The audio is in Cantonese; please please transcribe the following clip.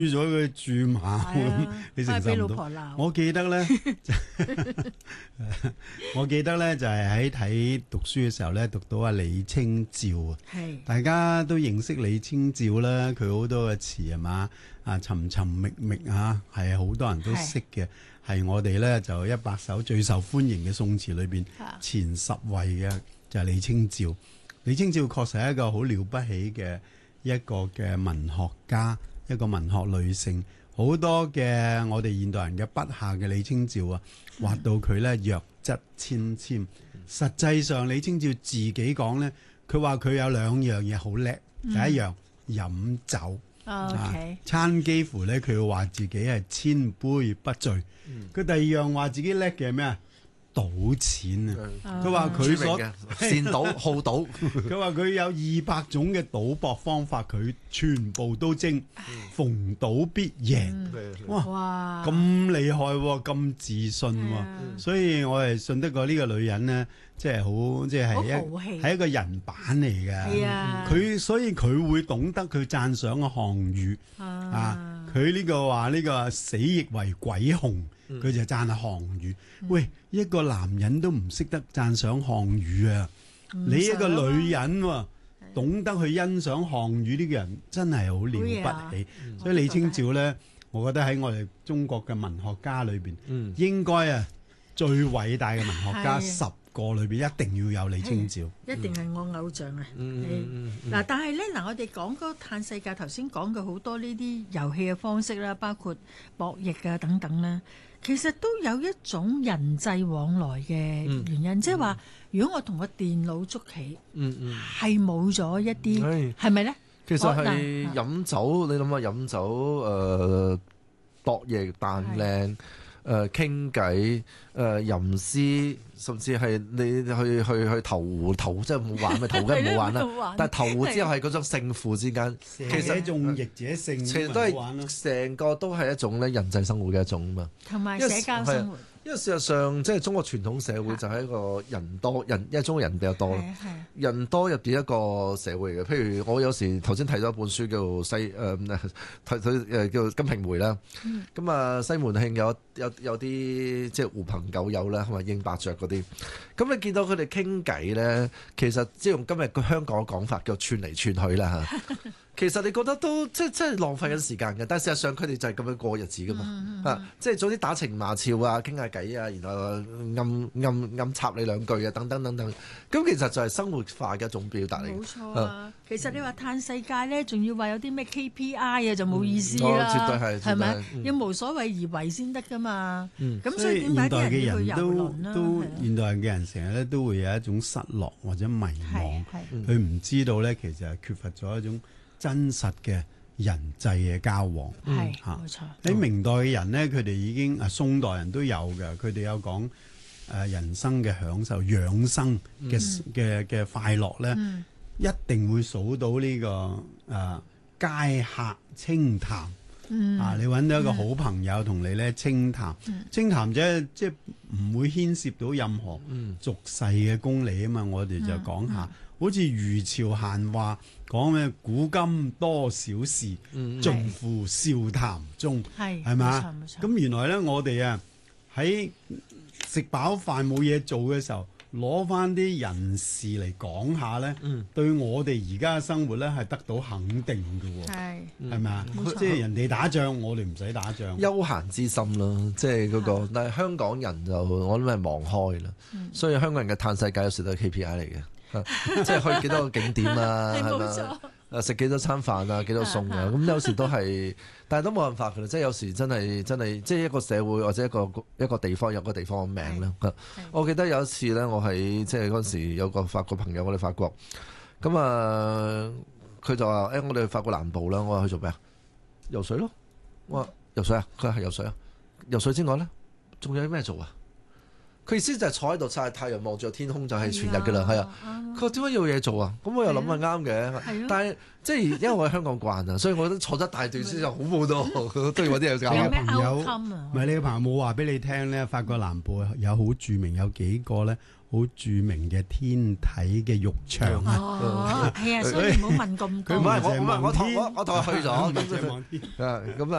咗佢住馬咁，你承受唔到。我記得咧，就係喺睇讀書嘅時候咧，讀到阿李清照啊。係，大家都認識李清照啦，佢好多嘅詞係嘛啊，尋尋覓覓啊，係好多人都識嘅。係我哋咧就100首最受歡迎嘅宋詞裏邊前10位嘅就係李清照。李清照確實係一個好了不起嘅一個嘅文學家。一個文學女性，好多嘅我哋現代人嘅筆下嘅李清照啊，畫到佢咧弱質纖纖。實際上李清照自己講咧，佢話佢有2樣嘢好叻。第一樣飲酒，餐幾乎咧佢話自己係千杯不醉。佢第二樣話自己叻嘅係咩啊？賭錢啊！佢話佢所善賭好賭， 佢話佢有200種嘅賭博方法，佢全部都精，逢賭必贏。哇！咁厲害喎，咁自信喎，所以我係信得過呢個女人呢，即係好，即係一個人版嚟嘅。佢所以佢會懂得佢讚賞嘅項語啊！佢呢個話呢個死亦為鬼雄。佢就讚下項語。喂，一個男人都唔識得讚賞項語啊！你一個女人懂得去欣賞項語呢個人真係好了不起。所以李清照咧，我覺得喺我哋中國嘅文學家裏邊，應該最偉大嘅文學家10個裏邊一定要有李清照。 一定係我偶像啊！嗱，但係咧我哋講嗰嘆世界，頭先講嘅好多呢啲遊戲嘅方式啦，包括博弈啊等等啦。其實都有一種人際往來嘅原因，即係話，如果我同個電腦捉棋，係冇咗一啲，係咪咧？ 其實係飲酒，你諗下飲酒，博弈、扮靚。傾偈，吟詩，甚至係你去投壺，即係冇玩咪投梗係冇玩啦。但係投壺之後係嗰種勝負之間，其實仲逆者勝， 其實都係成個都係一種咧人際生活嘅一種嘛， 同埋社交生活。 因為事實上，即係中國傳統社會就係一個人多人，因為中國人比較多啦，人多入邊一個社會嘅。譬如我有時頭先睇咗一本書叫叫《金瓶梅》啦，咁啊西門慶有啲即係狐朋狗友啦，同埋應伯爵嗰啲，咁你見到佢哋傾偈咧，其實即係用今日個香港嘅講法叫串嚟串去啦嚇。其實你覺得都即係浪費緊時間嘅，但係事實上佢哋就係咁樣過日子噶嘛，即係早啲打情罵俏啊，傾下偈啊，然後暗插你2句啊，等等等等，咁其實就係生活化嘅一種表達嚟。 冇錯啊，其實你話嘆世界咧，仲要話有啲咩 KPI 啊，就冇意思啦， 絕對係咪？要無所謂而為先得噶嘛。咁所以現代嘅人都現代嘅人成日咧都會有一種失落或者迷惘，佢唔知道咧，其實係缺乏咗一種真實嘅人際嘅交往。 係冇錯。 喺明代嘅人咧，佢哋已經宋代人都有嘅，佢哋有講人生嘅享受、養生嘅快樂咧，一定會數到呢個街客清談。你揾到一個好朋友同你咧清談，清談者即係唔會牽涉到任何俗世嘅公理啊嘛。我哋就講下，好似余朝閒話講咩古今多少事，盡付笑談中，係嘛？咁原來咧，我哋喺食飽飯冇嘢做嘅時候，攞翻啲人事嚟講下咧，對我哋而家嘅生活咧係得到肯定嘅喎，係咪啊？即係人哋打仗，我哋唔使打仗， 休閒之心咯，即係嗰個。但係香港人就我諗係忘開啦，所以香港人嘅嘆世界有時都係 KPI 嚟嘅，即係去幾多個景點啊，係咪？食幾多餐飯啊，幾多餸啊，咁有時都係，但係都冇辦法㗎啦。即係有時真係，即係一個社會或者一個地方有個地方嘅名啦。我記得有一次咧，我喺即係嗰陣時有個法國朋友，我哋法國，咁佢就話：我哋去法國南部啦。我話去做咩啊？游水咯。我話游水啊，佢話係游水啊。游水之外咧，仲有啲咩做啊？ 佢意思就係坐喺度曬太陽，望住個天空就係全日㗎啦，係啊。佢話點解要嘢做啊？咁我又諗係啱嘅，但係即係因為我喺香港慣啊，所以我覺得坐得大段先就好好多，都要揾啲嘢搞。 你嘅朋友唔係你嘅朋友冇話俾你聽咧？法國南部有好著名有幾個咧好著名嘅天體嘅浴場啊！ 係啊，所以唔好問咁多。 唔係我同佢去咗，咁